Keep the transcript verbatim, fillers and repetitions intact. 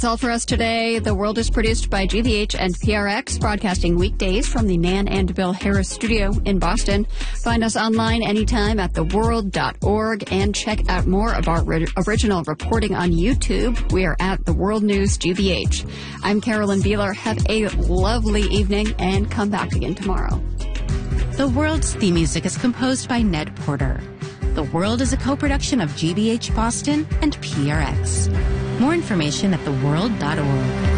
That's all for us today. The World is produced by G V H and P R X, broadcasting weekdays from the Nan and Bill Harris studio in Boston. Find us online anytime at the world dot org and check out more of our ri- original reporting on YouTube. We are at The World News G V H. I'm Carolyn Beeler. Have a lovely evening and come back again tomorrow. The World's theme music is composed by Ned Porter. The World is a co-production of G V H Boston and P R X. More information at the world dot org.